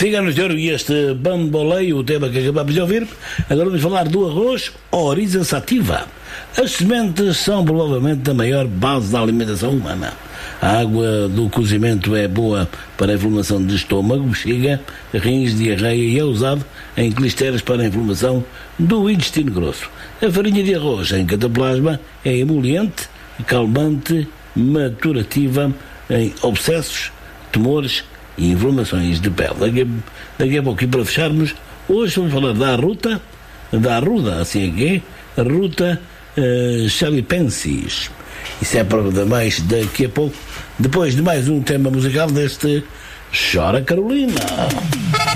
Ciganos de Ouro e este bamboleio, o tema que acabamos de ouvir. Agora vamos falar do arroz Oriza Sativa. As sementes são provavelmente a maior base da alimentação humana. A água do cozimento é boa para a inflamação de estômago, bexiga, rins, diarreia e é usado em clistérios para a inflamação do intestino grosso. A farinha de arroz em cataplasma é emoliente, calmante, maturativa em abscessos, tumores e inflamações de pele. Daqui a pouco, e para fecharmos, hoje vamos falar da arruda, assim é que é, Ruta chalipensis. Isso é para mais daqui a pouco, depois de mais um tema musical deste Chora Carolina.